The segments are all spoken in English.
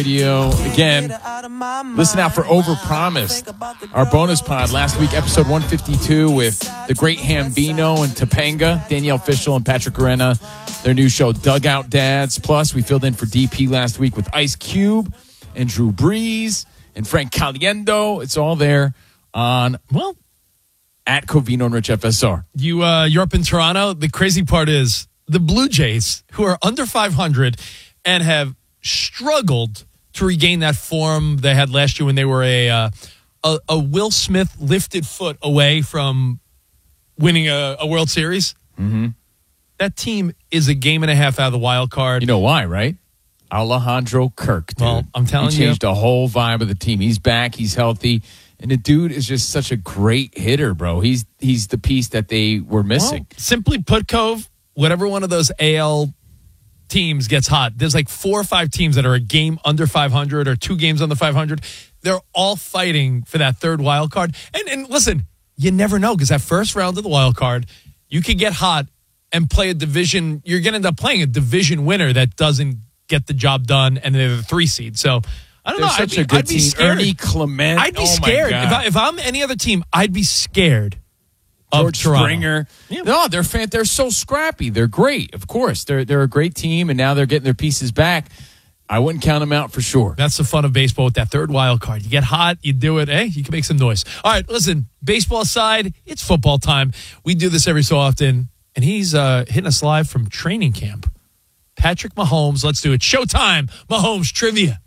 Radio. Again, listen out for Overpromised, our bonus pod. Last week, episode 152 with the great Hambino and Topanga, Danielle Fishel and Patrick Arena, their new show, Dugout Dads. Plus, we filled in for DP last week with Ice Cube and Drew Brees and Frank Caliendo. It's all there on, well, at Covino and Rich FSR. You're up in Toronto. The crazy part is the Blue Jays, who are under 500 and have struggled to regain that form they had last year when they were a Will Smith lifted foot away from winning a World Series. Mm-hmm. That team is a game and a half out of the wild card. You know why, right? Alejandro Kirk, dude. Well, I'm telling you. He changed the whole vibe of the team. He's back. He's healthy. And the dude is just such a great hitter, bro. He's the piece that they were missing. Well, simply put, Cove, whatever one of those AL teams gets hot, there's like 4 or 5 teams that are a game under 500 or 2 games under 500. They're all fighting for that third wild card. And listen, you never know, because that first round of the wild card, you could get hot and play a division. You're going to end up playing a division winner that doesn't get the job done, and they're the 3 seed. So I don't know. Such a good I'd be team. scared. Ernie Clement. I'd be scared. If I'm any other team, I'd be scared. George of Springer. Yeah. No, they're so scrappy. They're great. Of course. They're a great team, and now they're getting their pieces back. I wouldn't count them out for sure. That's the fun of baseball with that third wild card. You get hot, you do it. Hey, you can make some noise. All right, listen, baseball aside, it's football time. We do this every so often, and he's hitting us live from training camp. Patrick Mahomes, let's do it. Showtime, Mahomes trivia.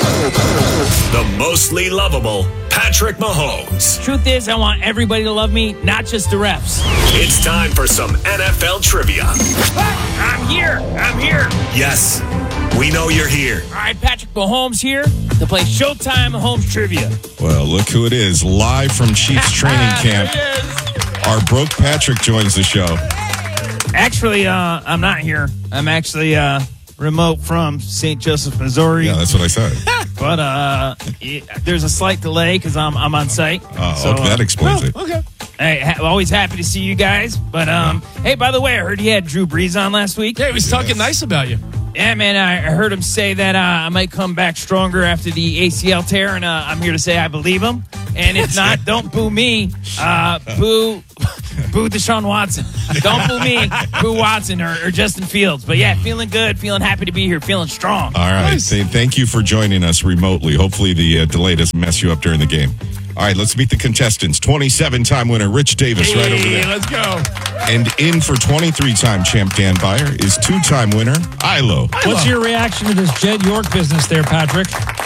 The mostly lovable Patrick Mahomes. Truth is, I want everybody to love me, not just the refs. It's time for some NFL trivia. I'm here. Yes, we know you're here. All right, Patrick Mahomes here to play Showtime Mahomes trivia. Well, look who it is. Live from Chiefs training camp. Our broke Patrick joins the show. Actually, I'm not here. I'm actually remote from St. Joseph, Missouri. Yeah, that's what I said. But there's a slight delay because I'm on site. Okay, that explains it. Okay. Hey, always happy to see you guys. But hey, by the way, I heard you had Drew Brees on last week. Yeah, he was talking nice about you. Yeah, man, I heard him say that I might come back stronger after the ACL tear, and I'm here to say I believe him. And if not, don't boo me. Boo Deshaun Watson. Don't boo me. Boo Watson or Justin Fields. But yeah, feeling good, feeling happy to be here, feeling strong. All right. Nice. Thank you for joining us remotely. Hopefully the delay doesn't mess you up during the game. All right, let's meet the contestants. 27-time winner Rich Davis right over there. Let's go. And in for 23-time champ Dan Byer is 2-time winner Ilo. What's your reaction to this Jed York business there, Patrick?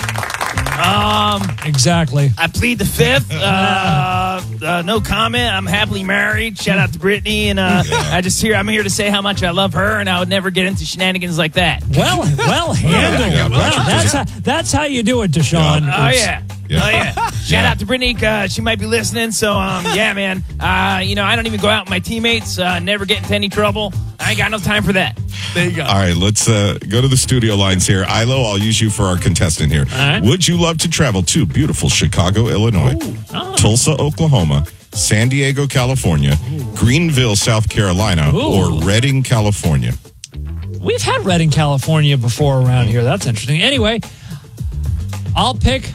Exactly. I plead the fifth. No comment. I'm happily married. Shout out to Brittany. And I'm here to say how much I love her, and I would never get into shenanigans like that. Well handled. Yeah, Well, that's how you do it, Deshaun. Oh, yeah. Yeah. Oh, yeah. Shout out to Brittany. She might be listening. So, yeah, man. I don't even go out with my teammates. Never get into any trouble. I ain't got no time for that. There you go. All right, let's go to the studio lines here. Ilo, I'll use you for our contestant here. All right. Would you love to travel to beautiful Chicago, Illinois, Tulsa, Oklahoma, San Diego, California, Greenville, South Carolina, or Redding, California? We've had Redding, California before around here. That's interesting. Anyway, I'll pick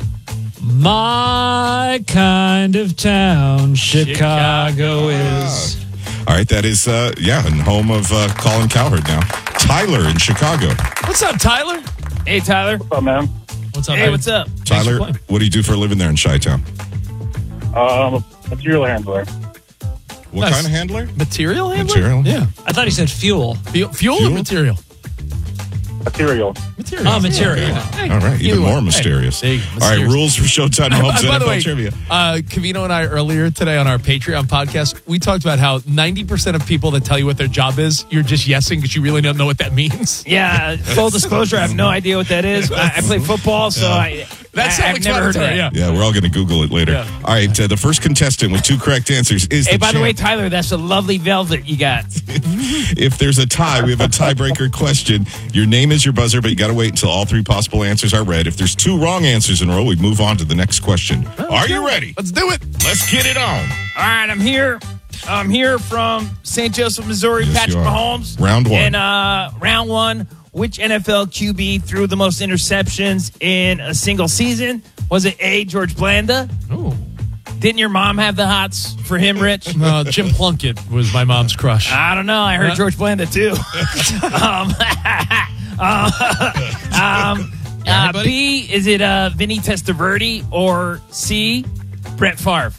my kind of town. Chicago is. All right, that is, and home of Colin Cowherd now. Tyler in Chicago. What's up, Tyler? Hey, Tyler. What's up, man? What's up, Hey, man? what's up? Tyler, what do you do for a living there in Chi-Town? Material handler. What Nice. kind of handler? Material handler? Material? Yeah. I thought he said fuel. Fuel or material? Material. Material. Oh, material. All right, even more mysterious. There you go, All right, mysterious. rules for Showtime Mahomes By the NFL way, Trivia. Cavino and I earlier today on our Patreon podcast, we talked about how 90% of people that tell you what their job is, you're just yesing because you really don't know what that means. Yeah, full disclosure, I have no idea what that is. I play football, so That's I've never heard of that. Yeah, we're all going to Google it later. Yeah. All right, the first contestant with 2 correct answers is Hey, the by the way, champ. Tyler, that's a lovely velvet you got. If there's a tie, we have a tiebreaker question. Your name is your buzzer, but you got to wait until all 3 possible answers are read. If there's 2 wrong answers in a row, we move on to the next question. Are you ready? Let's do it. Let's get it on. All right, I'm here. I'm here from St. Joseph, Missouri. Yes, Patrick you are. Mahomes. Round 1. And round 1, which NFL QB threw the most interceptions in a single season? Was it A, George Blanda? Ooh. Didn't your mom have the hots for him, Rich? No, Jim Plunkett was my mom's crush. I don't know. I heard George Blanda too. B, is it Vinny Testaverde, or C, Brett Favre?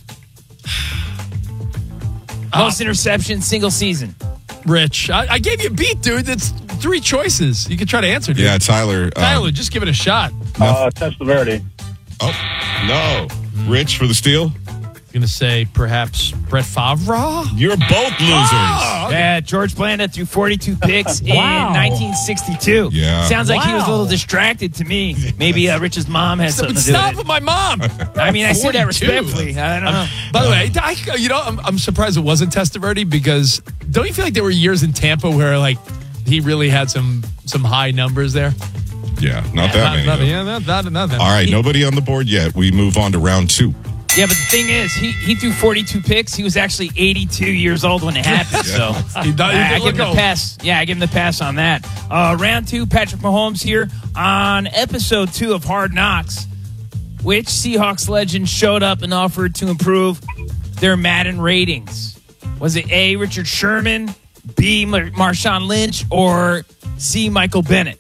Most interceptions, single season. Rich, I gave you a beat, dude. That's 3 choices. You could try to answer, dude. Yeah, Tyler. Tyler, just give it a shot. Testaverde. Oh, no. Rich for the steal? I'm going to say perhaps Brett Favre. You're both losers. Yeah, George Blanda threw 42 picks in Wow. 1962. Yeah. Sounds like he was a little Wow. distracted to me. Maybe Rich's mom has something to do Stop with with my mom. it. I mean, I said that 42. respectfully. I don't know. By the way, I'm surprised it wasn't Testaverde, because don't you feel like there were years in Tampa where like he really had some high numbers there? Yeah, not that many. though. Not that. All right, nobody on the board yet. We move on to round 2. Yeah, but the thing is, he threw 42 picks. He was actually 82 years old when it happened. So I give him the pass. Yeah, I give him the pass on that. Round 2, Patrick Mahomes here on episode 2 of Hard Knocks. Which Seahawks legend showed up and offered to improve their Madden ratings? Was it A, Richard Sherman, B, Marshawn Lynch, or C, Michael Bennett?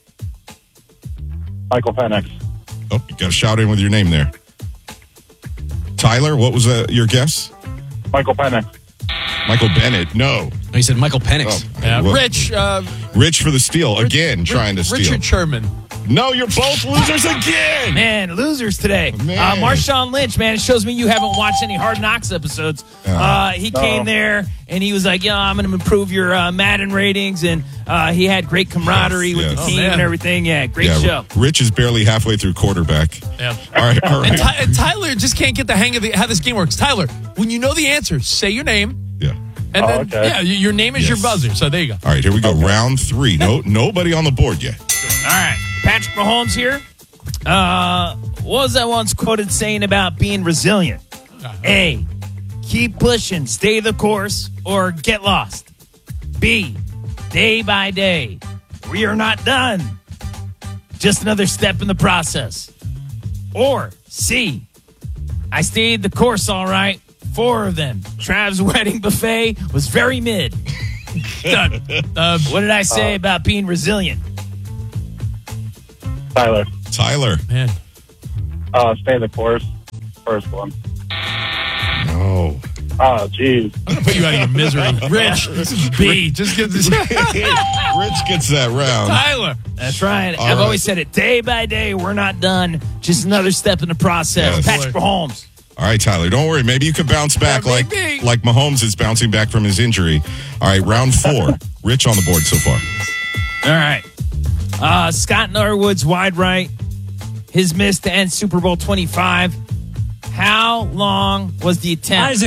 Michael Penix. Oh, you got to shout in with your name there. Tyler, what was your guess? Michael Penix. Michael Bennett. No. No, he said Michael Penix. Well, Rich. Rich for the steal. Again, trying to steal. Richard Sherman. No, you're both losers again. Man, losers today. Man. Marshawn Lynch, man, it shows me you haven't watched any Hard Knocks episodes. He came there and he was like, yeah, I'm going to improve your Madden ratings. And he had great camaraderie with the Yes. team and everything. Yeah, great show. Rich is barely halfway through quarterback. Yeah. All right. And Tyler just can't get the hang of how this game works. Tyler, when you know the answer, say your name. Yeah. And then, okay. yeah, your name is your buzzer. So there you go. All right, here we go. Round 3. Nobody on the board yet. All right. Patrick Mahomes here. What was I once quoted saying about being resilient? A, keep pushing, stay the course, or get lost. B, day by day. We are not done. Just another step in the process. Or C, I stayed the course all right. 4 of them. Trav's wedding buffet was very mid. Done. What did I say about being resilient? Tyler. Man. Stay the course. First one. No. Oh, jeez. I'm going to put you out of your misery. Rich, this is B. Just get this. Rich gets that round. Tyler. That's right. All I've right. always said it. Day by day, we're not done. Just another step in the process. Yes. Patrick Mahomes. All right, Tyler, don't worry. Maybe you could bounce back Yeah, like maybe. Mahomes is bouncing back from his injury. All right, round 4. Rich on the board so far. All right. Scott Norwood's wide right. His miss to end Super Bowl 25. How long was the attempt?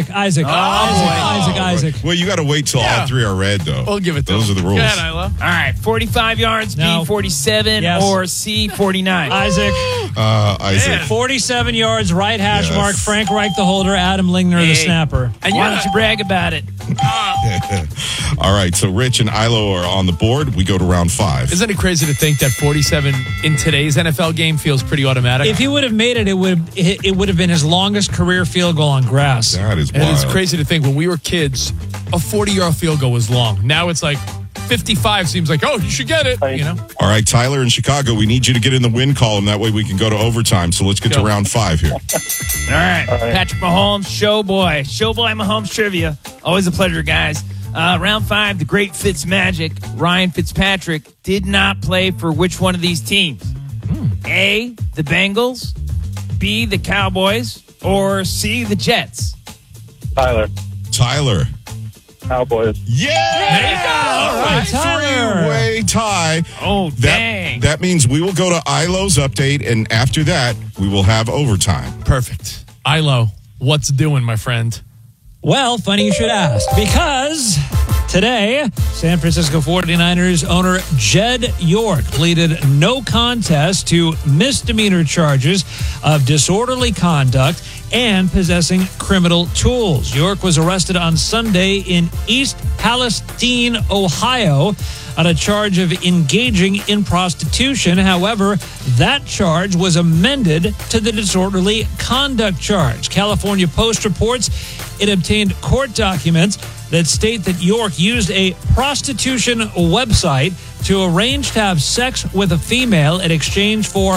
Isaac. Well, you got to wait till all 3 are red, though. We'll give it to Those him. are the rules. Go ahead, Isla. All right. 45 yards, No. B, 47, Yes. or C, 49. Isaac. Isaac. 47 yards, right hash Yes. mark. Frank Reich, the holder. Adam Lingner, the Hey. snapper. And why don't you brag about it? All right, so Rich and Ilo are on the board. We go to round 5. Isn't it crazy to think that 47 in today's NFL game feels pretty automatic? If he would have made it, it would have been his longest career field goal on grass. That is And wild. it's crazy to think when we were kids, a 40-yard field goal was long. Now it's like 55 seems like, oh, you should get it. You know? All right, Tyler in Chicago, we need you to get in the win column. That way we can go to overtime. So let's get to Go. round 5 here. All right. Patrick Mahomes, Showboy Mahomes trivia. Always a pleasure, guys. Round 5, the great Fitzmagic, Ryan Fitzpatrick, did not play for which one of these teams? A, the Bengals, B, the Cowboys, or C, the Jets? Tyler. Cowboys. Yeah! There you go. All right, Tyler. 3-way tie. Oh, dang. That means we will go to Ilo's update, and after that, we will have overtime. Perfect. Ilo, what's doing, my friend? Well, funny you should ask, because today, San Francisco 49ers owner Jed York pleaded no contest to misdemeanor charges of disorderly conduct and possessing criminal tools. York was arrested on Sunday in East Palestine, Ohio, on a charge of engaging in prostitution. However, that charge was amended to the disorderly conduct charge. California Post reports it obtained court documents that state that York used a prostitution website to arrange to have sex with a female in exchange for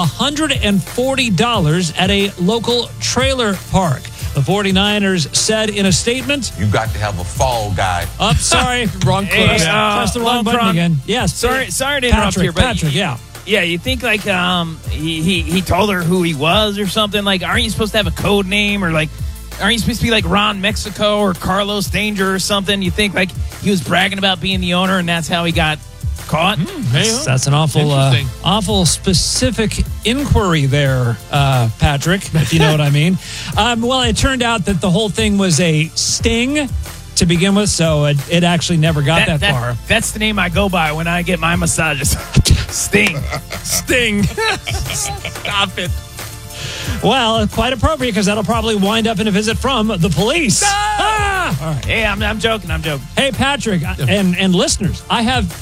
$140 at a local trailer park. The 49ers said in a statement, You got to have a fall guy. "Oh, sorry, wrong Hey, press. Press the wrong button again." Yes, Sorry to interrupt here, but Patrick, yeah. Yeah, you think like he told her who he was or something? Like, aren't you supposed to have a code name, or like, aren't you supposed to be like Ron Mexico or Carlos Danger or something? You think like he was bragging about being the owner and that's how he got caught? That's an awful, Interesting. awful specific inquiry there, Patrick, if you know what I mean. Well, it turned out that the whole thing was a sting to begin with, so it actually never got that far. That's the name I go by when I get my massages. Sting. Sting. Stop it. Well, quite appropriate because that'll probably wind up in a visit from the police. Ah! All right. Hey, I'm joking. Hey, Patrick, and listeners, I have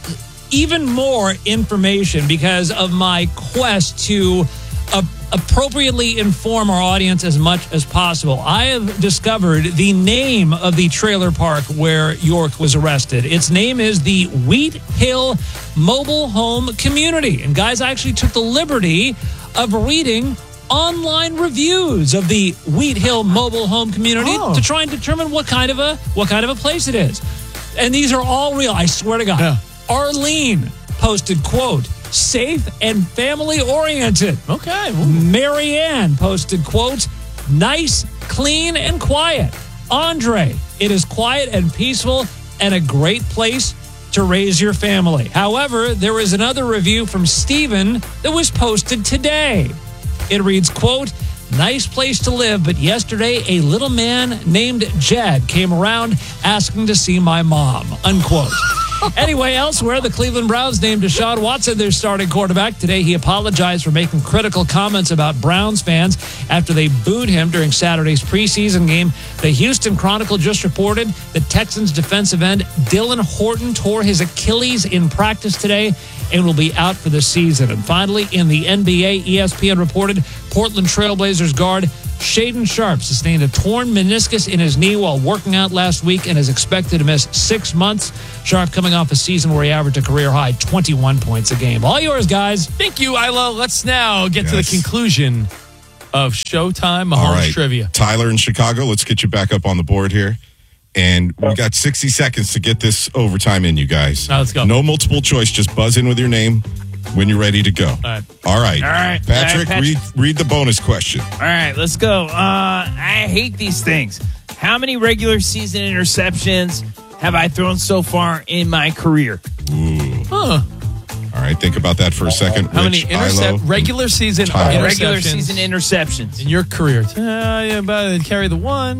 even more information because of my quest to appropriately inform our audience as much as possible. I have discovered the name of the trailer park where York was arrested. Its name is the Wheat Hill Mobile Home Community. And guys, I actually took the liberty of reading online reviews of the Wheat Hill Mobile Home Community to try and determine what kind of a place it is. And these are all real, I swear to God. Yeah. Arlene posted, quote, "safe and family oriented." Okay. Marianne posted, quote, "nice, clean, and quiet." Andre, "it is quiet and peaceful and a great place to raise your family." However, there is another review from Steven that was posted today. It reads, quote, "nice place to live, but yesterday a little man named Jed came around asking to see my mom," unquote. Anyway, elsewhere, the Cleveland Browns named Deshaun Watson their starting quarterback. Today, he apologized for making critical comments about Browns fans after they booed him during Saturday's preseason game. The Houston Chronicle just reported the Texans defensive end Dylan Horton tore his Achilles in practice today and will be out for the season. And finally, in the NBA, ESPN reported Portland Trailblazers guard Shaden Sharp sustained a torn meniscus in his knee while working out last week and is expected to miss 6 months. Sharp coming off a season where he averaged a career-high 21 points a game. All yours, guys. Thank you, Ilo. Let's now get to the conclusion of Showtime Mahomes All right. Trivia. Tyler in Chicago, let's get you back up on the board here. And we got 60 seconds to get this overtime in, you guys. Now let's go. No multiple choice. Just buzz in with your name when you're ready to go. All right. All right. Patrick, All right, read the bonus question. All right, let's go. I hate these things. How many regular season interceptions have I thrown so far in my career? Huh. All right, think about that for a second. How many Rich, Ilo, regular season Tyler. Regular interceptions season interceptions. in your career? About carry the one.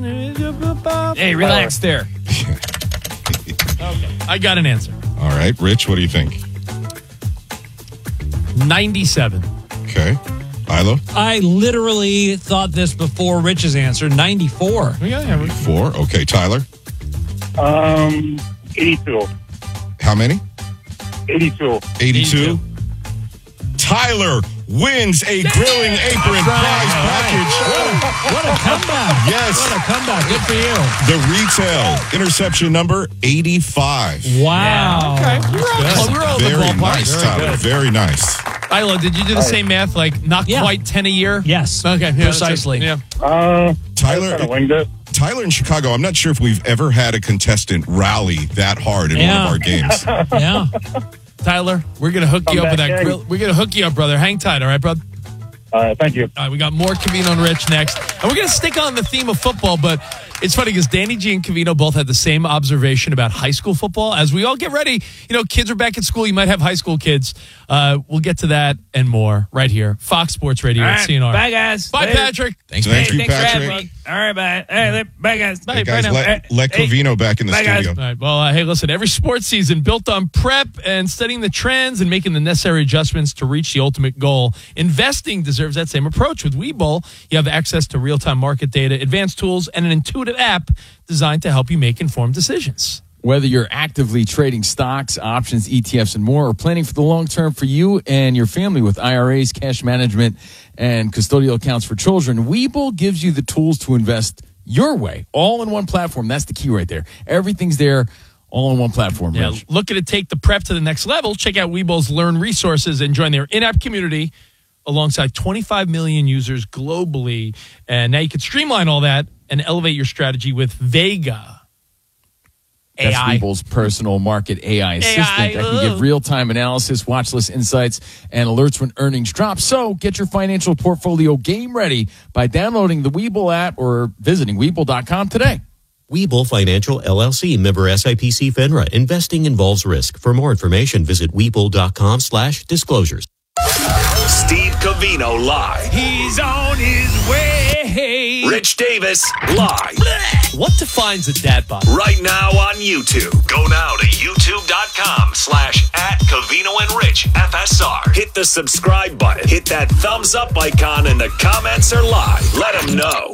Hey, relax there. I got an answer. All right, Rich, what do you think? 97. Okay. Ilo? I literally thought this before Rich's answer. 94. 4. Okay, Tyler? 82. How many? 82. 82. Tyler wins a grilling apron prize package. What a comeback. Yes. What a comeback. Good for you. The retail interception number 85. Wow. Okay. We're all in the Very ballpark. nice, Tyler. Very nice. Ilo, did you do the same math? Like not Yeah. quite 10 a year? Yes. Okay. Precisely. Yeah. Tyler, Kind of winged it. Tyler in Chicago, I'm not sure if we've ever had a contestant rally that hard in one Yeah. of our games. Yeah. Tyler, we're going to hook you up with that back, grill. We're going to hook you up, brother. Hang tight, all right, brother? Thank you. All right, we got more Covino and Rich next. And we're going to stick on the theme of football, but it's funny because Danny G and Covino both had the same observation about high school football. As we all get ready, kids are back at school. You might have high school kids. We'll get to that and more right here. Fox Sports Radio All at right, CNR. bye, guys. Bye, Later. Patrick. Thanks, Thank you, Thanks for having Patrick. me. All right, bye. All right, bye, guys. Bye. Hey, guys, now. let Covino back in the Bye, guys. studio. All right. Well, hey, listen, every sports season built on prep and studying the trends and making the necessary adjustments to reach the ultimate goal. Investing deserves that same approach. With Webull, you have access to real-time market data, advanced tools, and an intuitive app designed to help you make informed decisions. Whether you're actively trading stocks, options, ETFs, and more, or planning for the long term for you and your family with IRAs, cash management, and custodial accounts for children, Webull gives you the tools to invest your way, all in one platform. That's the key right there. Everything's there, all in one platform. Yeah, Rich. looking to take the prep to the next level? Check out Webull's Learn resources and join their in-app community alongside 25 million users globally. And now you can streamline all that and elevate your strategy with Vega. That's AI. Webull's personal market AI assistant that can give real-time analysis, watch list insights, and alerts when earnings drop. So get your financial portfolio game ready by downloading the Webull app or visiting Webull.com today. Webull Financial LLC, member SIPC FINRA. Investing involves risk. For more information, visit Webull.com/disclosures. Steve Covino live. He's on his way. Rich Davis live. What defines a dad bod? Right now on YouTube. Go now to youtube.com/@CovinoandRichFSR. Hit the subscribe button. Hit that thumbs up icon and the comments are live. Let them know.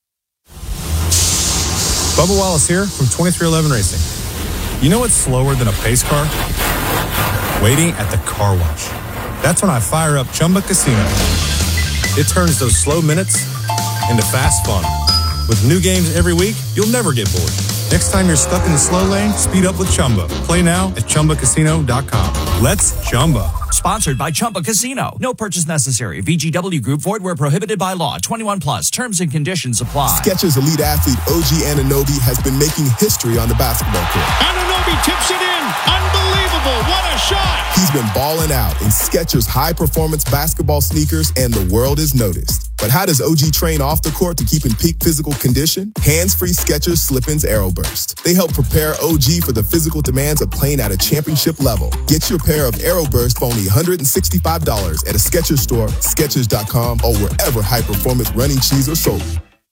Bubba Wallace here from 2311 Racing. You know what's slower than a pace car? Waiting at the car wash. That's when I fire up Chumba Casino. It turns those slow minutes into fast fun. With new games every week, you'll never get bored. Next time you're stuck in the slow lane, speed up with Chumba. Play now at ChumbaCasino.com. Let's Chumba. Sponsored by Chumba Casino. No purchase necessary. VGW Group. Void where prohibited by law. 21 plus. Terms and conditions apply. Skechers elite athlete OG Anunoby has been making history on the basketball court. Anunoby tips it in. Unbelievable. What a shot. He's been balling out in Skechers high-performance basketball sneakers, and the world is noticed. But how does OG train off the court to keep in peak physical condition? Hands-free Skechers Slip-ins AeroBurst. They help prepare OG for the physical demands of playing at a championship level. Get your pair of AeroBurst for only $165 at a Skechers store, Skechers.com, or wherever high-performance running shoes are sold.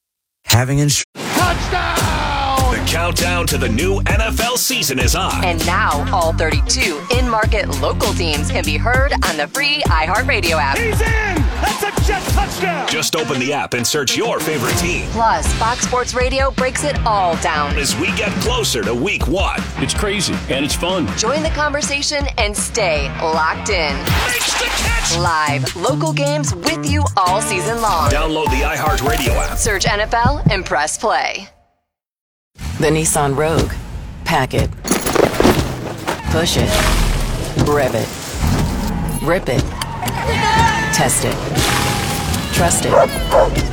The countdown to the new NFL season is on. And now, all 32 in-market local teams can be heard on the free iHeartRadio app. He's in! That's a jet touchdown! Just open the app and search your favorite team. Plus, Fox Sports Radio breaks it all down. As we get closer to week 1. It's crazy, and it's fun. Join the conversation and stay locked in. Makes the catch! Live, local games with you all season long. Download the iHeartRadio app. Search NFL and press play. The Nissan Rogue. Pack it. Push it. Rev it. Rip it. Test it. Trust it.